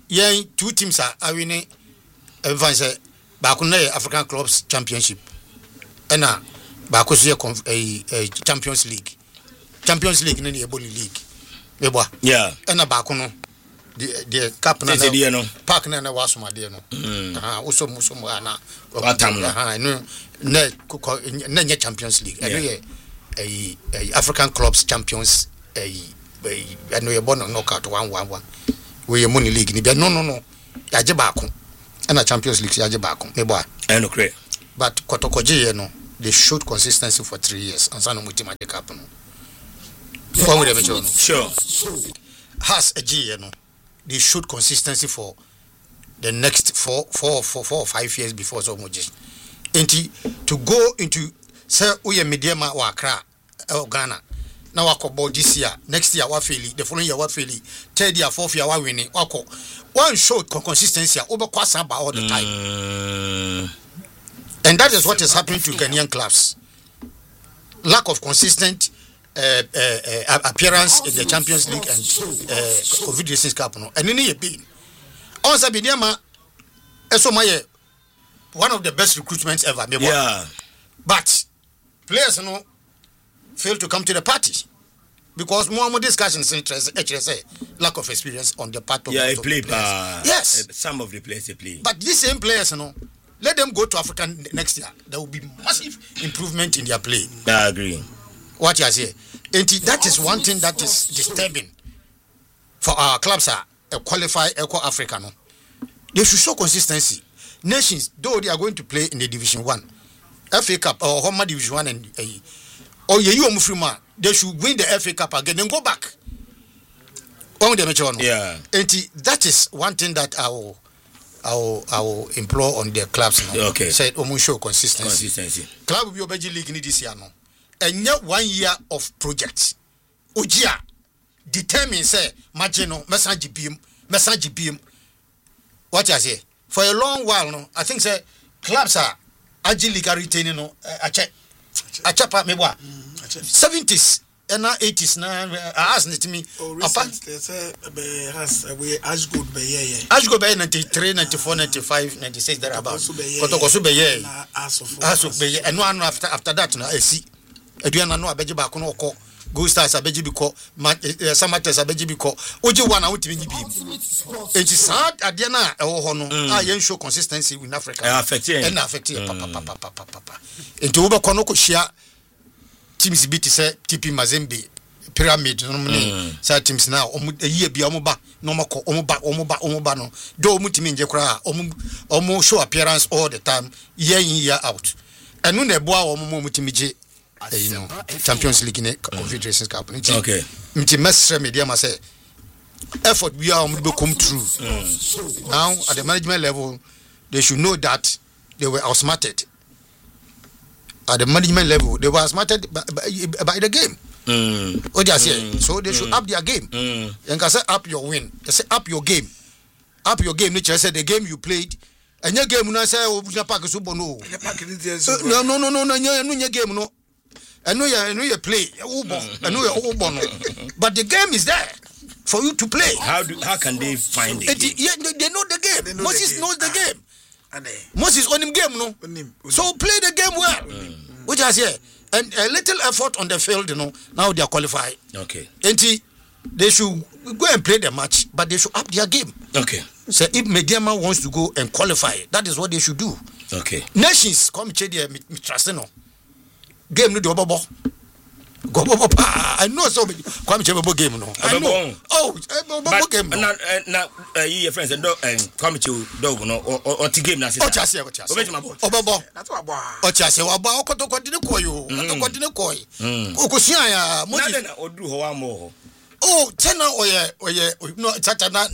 yeah, two teams are I winning. Everyone say back on the African Clubs Championship, and now back on a Champions League, Champions League, in the Eboli League. Yeah, and now back on the the cup na no park na na waso ma de no ah wo so muso mo ana atam no ah no na na nya Champions League e e e African Clubs Champions e e no ye bono knockout one one one we ye money league ni bia no no no ya je baako na Champions League ya je baako me boa e no kre but kotokoje ye no they showed consistency for three years and sano mutima de cup no one with them sure has a G no they showed consistency for the next four, four, four, four or five years before so much. And to go into say we mediama or Accra or Ghana. Now I call this year, next year what fairly, the following year what fairly, third year, fourth year what winning. One showed consistency over Kwasamba all the time. Mm. And that is what is happening to Ghanaian clubs. Lack of consistent Uh, uh, uh, appearance in the Champions League and uh, Confederations Cup no and any be also be ma eso my one of the best recruitments ever yeah but players no fail to come to the party because more more discussions interest actually say lack of experience on the part of yeah the play players. Uh, yes uh, some of the players they play but these same players no let them go to Africa next year there will be massive improvement in their play. I agree. What you say, and that is one thing that is disturbing for our clubs are a qualified Eco Africa. No, they should show consistency. Nations, though they are going to play in the Division One, F A Cup or Homa Division One, and uh, or you Mufrima, they should win the F A Cup again and go back. Yeah, and that is one thing that I will, I will, I will implore on the clubs. Now. Okay, said Omu show consistency. Consistency. Club will be Obeji League in this year now. And yet one year of project. Ojia determine say Magino message beam message beam. What I say for a long while no I think say clubs are agilely retaining no a check a chapa me boa seventies and now eighties now ask it to me apart say has we as good be yeah as go be ninety-three ninety-four ninety-five ninety-six there about kotokoso be yeah as of be and one after after that no I see Eduana no abeji ba ko no ko Go Stars abeji bi ko Samates abeji bi ko oji one na wotimi bi enti sad ade na e wo ho no a yen show consistency in Africa e affect e na affect e papa papa papa papa enti wo be ko no ko hia teams bi ti say T P Mazembe Pyramid no me say teams na omu yie bia omu ba no mako omu ba omu ba omu ba no do omu timi nje kra omu omu show appearance all the time year in year out enu na eboa omu omu timi je you know, Champions League in the Confederations Cup. Okay. Mti mestre media ma say effort we are to come through. Mm. Now at the management level, they should know that they were outsmarted. At the management level, they were outsmarted by, by, by the game. Mm. What do I say? Mm. So they should mm. up their game. Mm. And can say up your win. They say up your game. Up your game. Nature say the game you played. And your game no say oh na pack subo no. No no no no no no game no. I know you, I know you play, I know you, but the game is there for you to play. How do how can they find it? The yeah, they, they know the game. They know Moses the game. knows the game. Ah. Moses on him game, no. On him, on so play the game well. Mm. Which I say, and a little effort on the field, you know. Now they are qualified. Okay. And they should go and play the match, but they should up their game. Okay. So if Mediama wants to go and qualify, that is what they should do. Okay. Nations come check there, me trust no. Game no do bobo. Go bobo pa. I know so come check bobo game no. I know. Oh, bobo game. Na na your friends and and come to dog no or or game na say. O chase o chase. O bobo. That's what boy. O chase wa ba o koto koto ne koyo. O koto ne koyi. O ko sia ya mo na na odu ho wa mo. Oh, tena oye oye no tata na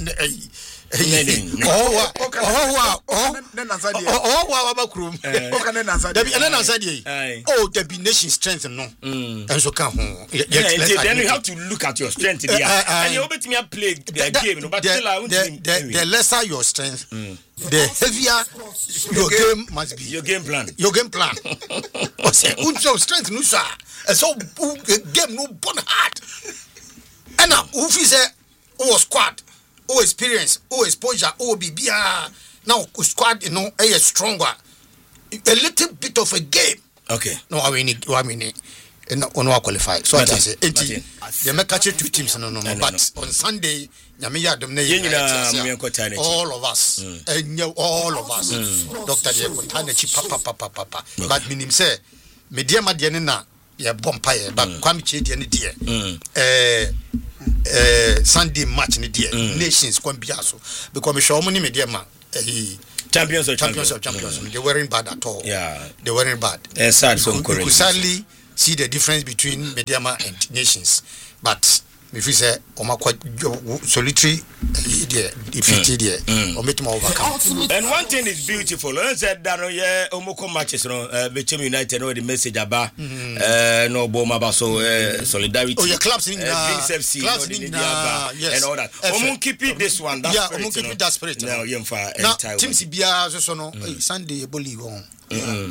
oh wa oh wa oh oh wa ba krum o kan na answer dey na answer dey oh the nation strength no and so can ho then you have to look at your strength there and you obet me play the game no but still I the the lesser your strength the heavier your game must be your game plan your game plan o say unso strength no sha so game no born hard and now who fi say oh squad oh experience, oh exposure, oh B B R. Now squad, you know, is stronger. A little bit of a game. Okay. No, I mean, I mean, no, no qualify. So I say, they make catch two teams. No, no, no. But on Sunday, Yamiya dominate all of us, and all of us. Doctor Tanechi, papa, papa, papa. But minim say, media madianina, ya bompire, but Kwamichi diani dear. Eh, eh, Sunday match ni dear. Nations kwambiaso because me show money media ma. He. Champions of champions, champions. of champions. They weren't bad at all. Yeah, they weren't bad. Uh, sad, so you, could, you could sadly see the difference between Mediama and Nations, but if you say quite solitary, defeated there, or make them overcome. And one thing is beautiful. I said that no, yeah, Omoko matches, no, Bechem United, no, the message about no Boma Baso solidarity. Oh, yeah, clubs in Drinks F C, clubs in and all that. Omon keep it this one. Yeah, Omon keep it that spirit. No, you now, Team Sibia, so no, Sunday, believe on. Mm-hmm.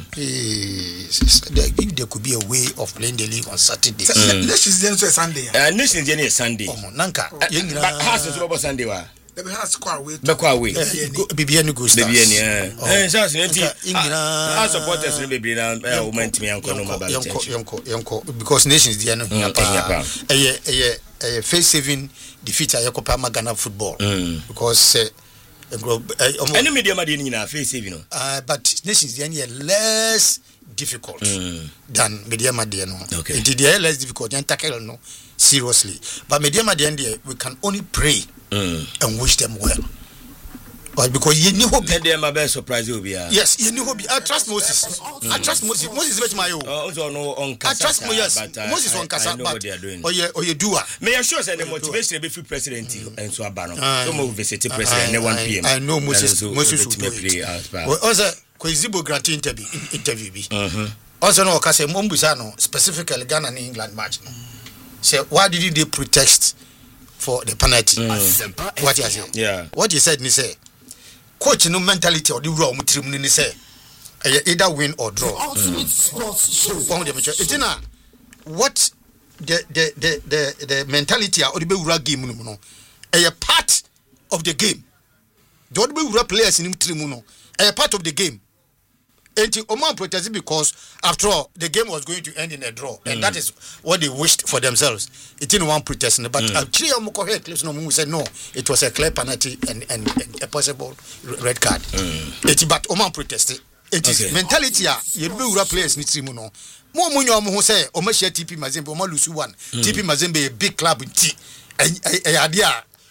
If there could be a way of playing the league on Saturday. Mm. Nations Day is Sunday. Uh, Nations Day is Sunday. Oh, Nanka. Uh, but how's it about Sunday? Wa? The has quite away. The quite away. Bibiani go stars. Bibiani. Eh, so I support us. Bibiani na moment me anko no mobile. Yanko, yanko, yanko. Because Nations Day no. Eh, eh, eh, face saving defeat at Yokohama Ghana football. Because. Uh, Any media madi ni na face you know. Uh, but Nations Day are less difficult mm. than media madi no. Okay. It is less difficult than tackle no seriously. But media madi we can only pray mm. and wish them well. But because you knew hope. They my best surprise will be. Yes, you knew hope. I trust Moses. Mm. I trust Moses. Moses is my own. Oh, also no on Kasa. I trust Moses. But, uh, Moses on Kasa. I know what they are doing. Oh yeah, oh you do. May I show us the motivation be free president mm. and so abano. So move visit president at one p m. I know Moses. So, Moses will play as well. Well, also, Koizibo grant interview interview be. Mhm. Also no Kasa Mombusa no specifically Ghana and England match. Say why did they protest for the penalty? Mm. What you say? Yeah. What you said, ni say. Coach no mentality or the raw mutrim ni say either win or draw. Mm. It's what the the the the, the mentality or the bewura game no a part of the game. The bewura players in mutrim no a part of the game. And Oman protested because after all the game was going to end in a draw, and mm. that is what they wished for themselves. It didn't want protesting, but mm. said no, it was a clear penalty and, and, and a possible red card. Mm. It, but Oman protested. It is okay. Mentality. You will players need to know. More money who say Oman T P Mazembe, Oman lose one. T P Mazembe a big club in T. A idea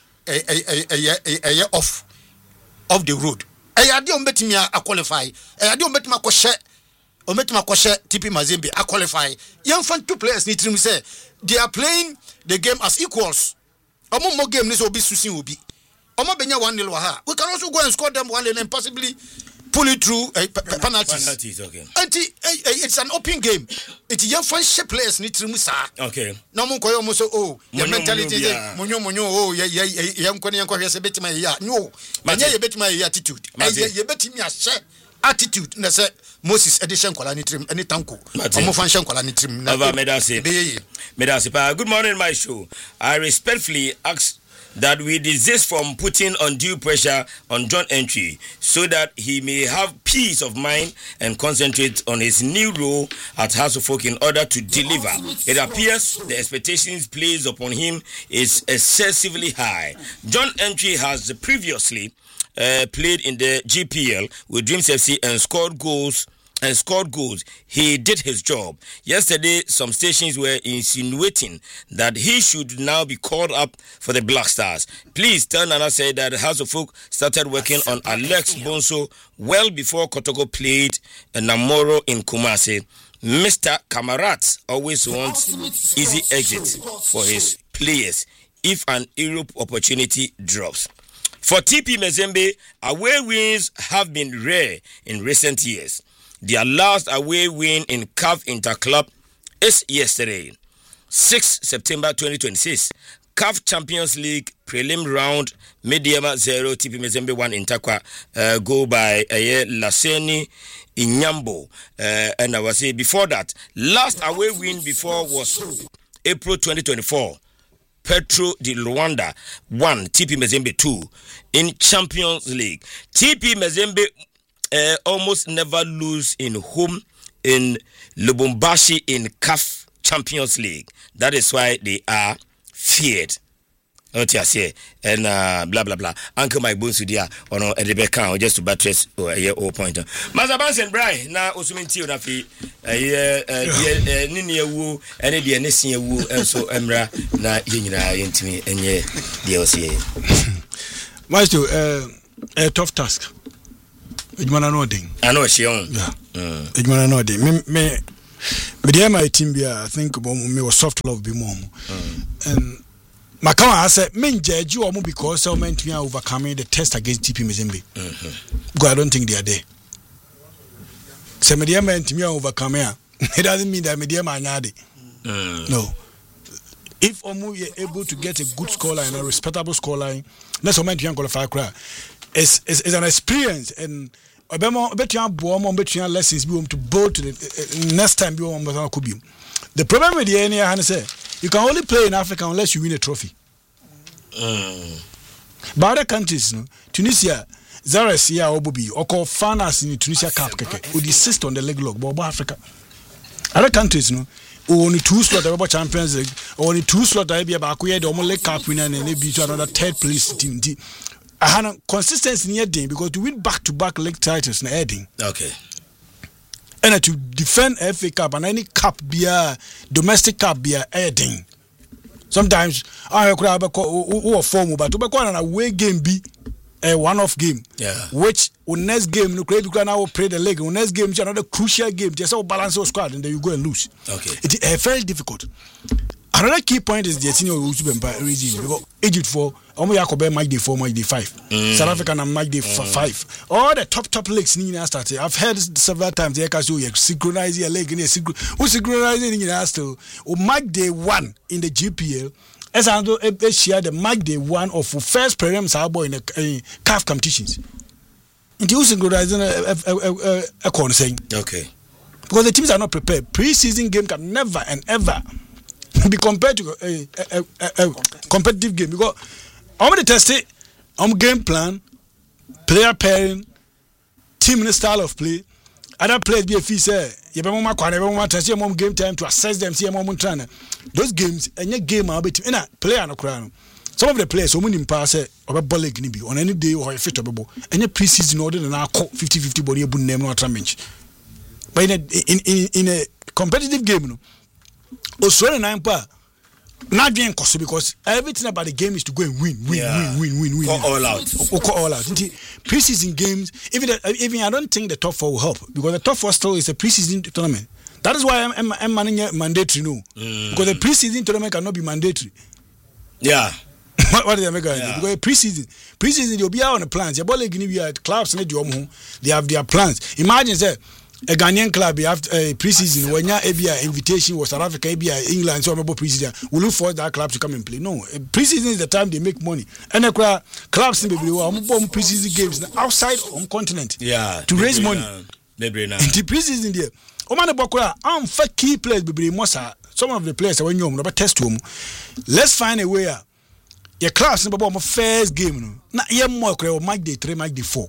a year off of the road. I had you met me a qualify. I had you met my crochet or met my crochet T P Mazembe a qualify. Young fan two players need to say they are playing the game as equals. Among more game this will be Susi will be. Omo Benya one nil waha. We can also go and score them one and possibly pull it through a uh, penalties. Penalties, okay. And it's an open game. It's young fan players need to musa. Okay. No more koyo muso oh your mentality munyo munyo oh ya ya ya nkwane yankwa hwese betima ya no. Manya ye betima ya attitude. Ye betimi a share attitude na say Moses edition kwala ni trim any tanko. Omo function kwala ni trim na. Medasi. Medasi pa. Good morning my show. I respectfully ask that we desist from putting undue pressure on John Entry so that he may have peace of mind and concentrate on his new role at House of Folk in order to deliver. It appears the expectations placed upon him is excessively high. John Entry has previously uh, played in the G P L with Dreams F C and scored goals and scored goals. He did his job. Yesterday, some stations were insinuating that he should now be called up for the Black Stars. Please tell Nana said that House of Folk started working on Alex Bonso well before Kotoko played Namoro in Kumasi. Mister Kamarat always wants easy exit for his players if an Europe opportunity drops. For T P Mazembe, away wins have been rare in recent years. Their last away win in C A F Interclub is yesterday, sixth September twenty twenty-six. C A F Champions League prelim round, Mediama zero, T P Mazembe one Interqua, uh, go by uh, Laseni Inyambo. Uh, and I was saying before that, last away win before was April twenty twenty-four. Petro di Luanda one, T P Mazembe two. In Champions League, T P Mazembe uh, almost never lose in home in Lubumbashi in C A F Champions League. That is why they are feared. Not say and uh, blah blah blah. Uncle Mike Bonsudia or no Rebecca just to buttress or a year old pointer. Mazabans and Bry now Osuminti na fi a year Ninia woo and the Anesia woo and so Emra na yina into me and ye D L C A. Master, uh, a tough task. It man no ding. I know she on. Yeah. It man no ding. Me me me my team be I think me was soft love be more. And Makawa I said, men judge you because so many are overcoming the test against T P Mazembe. Because I don't think they are there. So media men to me are overcoming. It doesn't mean that media man are No. If Omu is able to get a good scoreline, a respectable scoreline, that's what meant to qualify. It's, it's, it's an experience and I bet you have more lessons be to build to the next time you want to be. The problem with the N A say you can only play in Africa unless you win a trophy. Mm. But other countries, no, Tunisia, Zaresia or Bobby, or call Fanas in Tunisia Cup, would insist on the leg log, but Africa. Other countries, no, only two slot about Champions League, only two slot I be about the only cup winner and maybe to another third place team. I had consistency near day because to win back to back league titles in heading. Okay. And to defend F A Cup and any cup be a domestic cup be a heading. Sometimes I could have a form, but to be an away game be a one-off game. Yeah. Which on next game, no credit can now play the leg. On next game, it's another crucial game. Just all balance your squad, and then you go and lose. Okay. It is very difficult. Another key point is the senior region because Egypt for Omo Yakobe Mike Day four, Mike Day five, mm. South Africa and Mike Day mm. five. All the top top leagues in the started. I've heard several times they can you synchronize your leg in a synchro. Who synchronizing in the still? Or Mike Day one in the G P L. As I know, share the Mike Day one of first prelims in the C A F competitions. And you synchronizing a corner saying okay because the teams are not prepared. Pre-season game can never and ever be compared to a, a, a, a competitive game because I'm going to test it. I'm game plan, player pairing, team style of play. Other players be a fee say you be mama kwane be mama test your mom game time to assess them see mom trainer. Those games any game I be team na player no kra no. Some of the players so many pass say obe ball leg ni bi on any day or fit obebo. Any pre-season order na fifty fifty body ebu name no bench. But in a, in, in, in a competitive game no Australia nine pa not doing cost because everything about the game is to go and win, win, yeah. win, win, win, win. Go all out. Or go all out. Pre-season games, even the, even I don't think the top four will help because the top four still is a pre-season tournament. That is why I'm, I'm, I'm managing mandatory no, mm. because the pre-season tournament cannot be mandatory. Yeah. what, what did they make yeah. Because pre-season, pre-season you'll be out on the plans. Your ball like you at clubs and they have their plans. Imagine say. A Ghanaian club after a pre-season when you have an invitation was South Africa, England, so about pre-season. We look for that club to come and play. No, pre-season is the time they make money. And the clubs in the pre-season games outside on continent. Yeah, to raise money. Maybe now. The pre-season there. Omane Bokura, I'm for key players. Be Mosa. Some of the players when you know test them. Let's find a way. Your class number one first game no. Na ye more or Mike Day three, Mike Day four.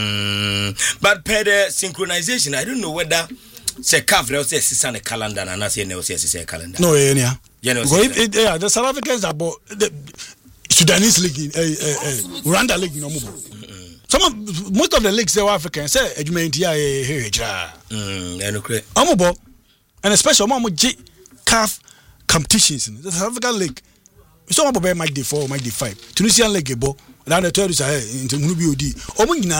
Mm, but per the synchronization, I don't know whether say C A F say six on the calendar and I say no say six on calendar. No, yeah, yeah. No, if it, yeah, the South Africans are about the Sudanese league, uh, uh, uh, Rwanda league, no more. Some of most of the leagues they were African say edument yeah here ja. Mm, I know correct. Amubo, and especially Mamu J C A F competitions in the South African league. So I'm about Mike Day four, Mike Day five. Tunisian league bo. Now the third is ahead into Munubi Odi. Omungina.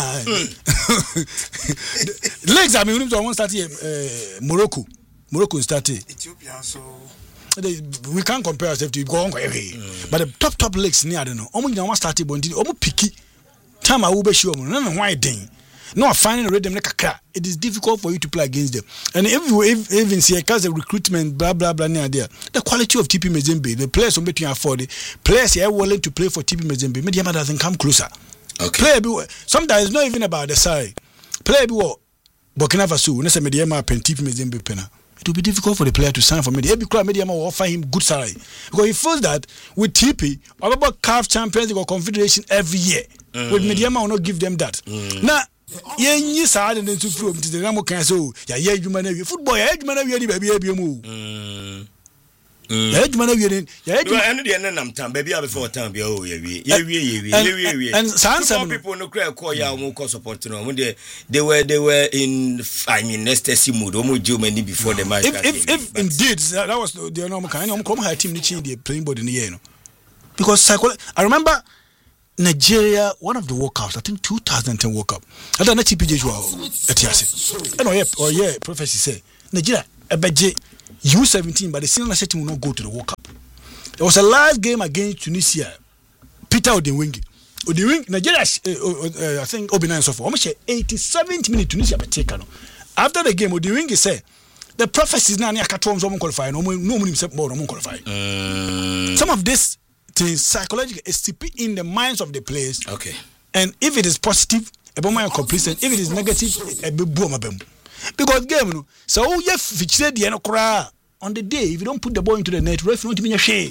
Legs I mean we want start here Morocco. Morocco started. Ethiopia so we can't compare ourselves to go on. But the top top legs near I don't know. Omungina want started bondi. Omu picky. Time I will be sure. No no why thing. No finding a rhythm like a car. It is difficult for you to play against them. And if you if, even see a cause of recruitment, blah blah blah near there, the quality of T P Mazembe, the players on between afford it, players here willing to play for T P Mazembe, Mediama doesn't come closer. Okay. Player be sometimes it's not even about the side. Player be what Burkina Faso, when I say Mediama pen T P Mazembe penna. it will be difficult for the player to sign for media. Every club media will offer him good salary because he feels that with T P, about C A F Champions League or Confederation every year, mm. with media will not give them that. Mm. Now, yeah, you sad and then to prove to the Ramo Council, yeah, yeah, you man, football, yeah, you man, baby, baby, move. Yeah, you man, yeah, you man, and I'm time, baby, before time, oh, yeah, yeah, yeah, yeah, and some people no cry call ya more support to know when they they were they were in I mean ecstasy mood, almost Germany before the match. If if, if indeed that was the normal kind, I'm come her team the playing body in the year, because psychology. I remember Nigeria, one of the World Cups, I think two thousand ten World Cup. I don't know T P J Joao Etiasi. And oh yeah, oh yeah, Professor say Nigeria ebeje U seventeen, but the senior national team will not go to the World Cup. There was a last game against Tunisia. Peter Odinwingi. Odinwingi, Nigeria, uh, uh, I think Obina and so forth. Almost eighty-seventh minute Tunisia be taken. After the game, Odinwingi said, the prophecies now near Katom so qualify. No one himself more no qualify. Some of this things psychological is to be in the minds of the players. Okay. And if it is positive, a bomb complacent. If it is negative, a boom. Because game, no. So you feature the end on the day. If you don't put the ball into the net, ref won't mean a shade.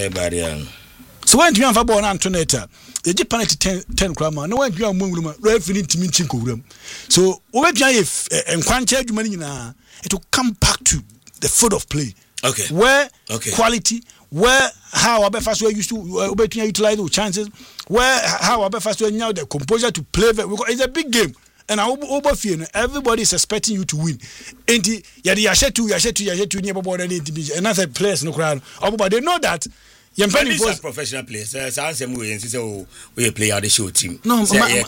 So when you have a ball on Antonetta, the Japan ten ten crama. No one you are moving. Ref need to mean chinko. So when you have and quantity money now, it will come back to the foot of play. Okay. Where okay. quality, where how our first way used to uh, utilize the chances, where how our first way now the composure to play. It's a big game. And I over fear everybody is expecting you to win. And the yadi yashe two yashe two yashe two near board and another players no crowd. But they know that you're playing for professional players. So I answer we and say oh we play out the show team. No,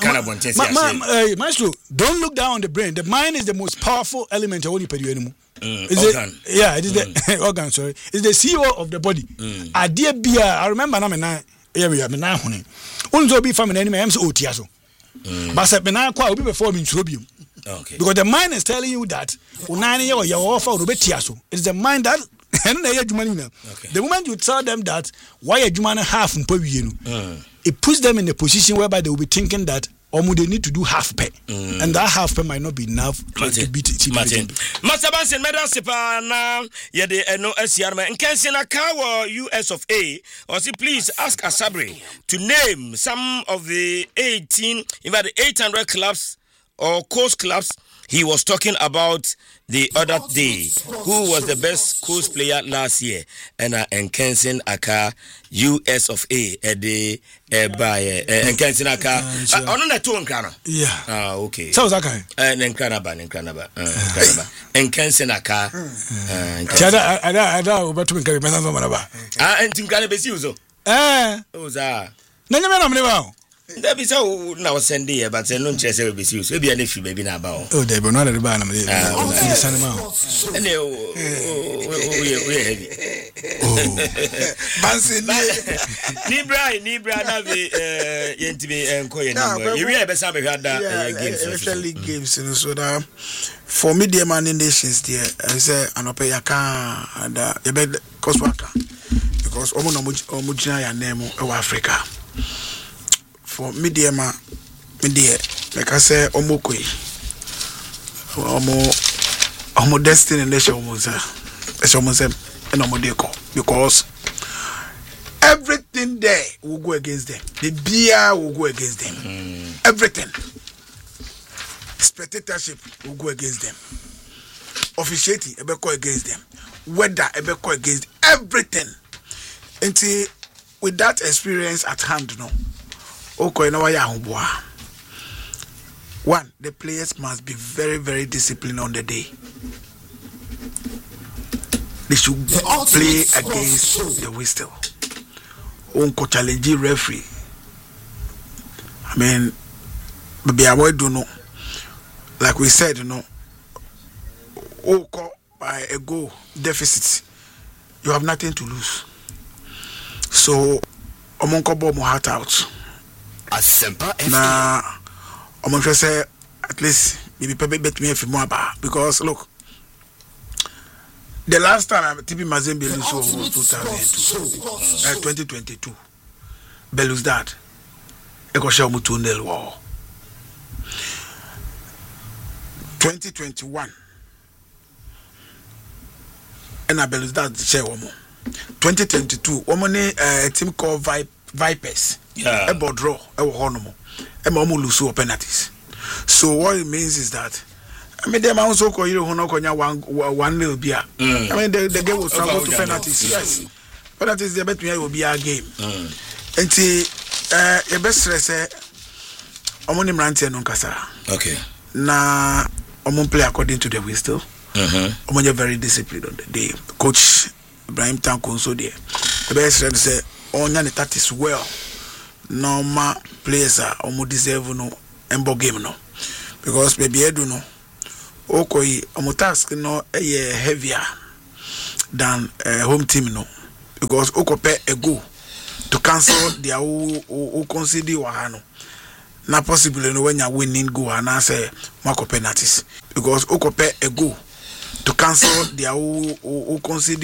Maestro, don't look down on the brain. The mind is the most powerful element of all you pay anymore. Mm, is organ. It, yeah, it is mm. the organ. Sorry, it's the C E O of the body. Mm. I dear beer. I remember now. Me yeah, we are me now. Honey, unzo be family enemy. I'm so otiaso. But say me now kwa obi before me introbium. Okay. Because the mind is telling you that unani ye your offer obi tiaso. It's the mind that and na ye adwuma na. The moment you tell them that why adwuma na half mpo wie no. It puts them in a position whereby they will be thinking that or they need to do half pay, mm. and that half pay might not be enough Martin. to beat it. Martin, Master Bansen, Madam Sipa, now, yeah, the no S C R man, and Kensina Kawa U S of A, or see, please ask Asabri to name some of the eighteen, in fact, the eight hundred clubs or coast clubs he was talking about the other day. Who was the best coast player last year? And uh, and Kensin Aka, U S of A, at the by and Kensin Aka. On the two Nkana. Yeah. Ah, okay. So Zaka. And Nkranaba, Nkranaba, Nkranaba, and Kensin Aka. Chada, I I I about to make a man of Manaba. Ah, and Tinkanabesiuso. Ah, Oza. Nana. That be so now send here, but no chess will be used. Maybe an issue, maybe now. Oh, they were not at the bottom. And they are heavy. Nibra, Nibra, Navi, Yentimi, and Koyan. You have some had that league games in Soda. For media man in nations, dear, I say, and I pay a car and a bed cost worker because Omujina and name of Africa. For media ma media like I say omokwe omo omo destiny nation omoza omoza and omodeko because everything there will go against them. The beer will go against them. Mm. Everything. Spectatorship will go against them. Officiating will go against them. Weather will go against everything. Until with that experience at hand, no. Okay, now one, the players must be very, very disciplined on the day. They should the play against the whistle. Unko challenge referee. I mean, maybe I would do no. Like we said, you know, Oko by a goal deficit, you have nothing to lose. So, Omonko bomb heart out. Nah, I'm going to say at least maybe Pepe bet me a few more about because look, the last time I T P Mazembe lose was two thousand two, uh, twenty twenty-two. Belus that. Eko shall move to nil war. twenty twenty-one. and I believe that share one more. twenty twenty-two, woman a team called Vi- Vipers. Yeah. A board draw, a honomo, a momu lose penalties. So what it means is that I mean, them also call you one one little beer. I mean, the, the game will travel to penalties. Yes, penalties. The bet me will be our game. And see, uh, your best stress, eh, Omoni Mranti no kasa. Okay. Na Omon play according to the wisdom. Mm-hmm. Omon very disciplined on the day. Coach Ibrahim Tanko so there. The best stress say, Onya the that is well. Normal players are Omo deserve no embo game no, because baby Edu no. Okay, our task no eh heavier than uh, home team no, because Okope a go to cancel their who who consider wahano. Na possible no when you winning go and I say mark penalties, because Okope a go to cancel their who who consider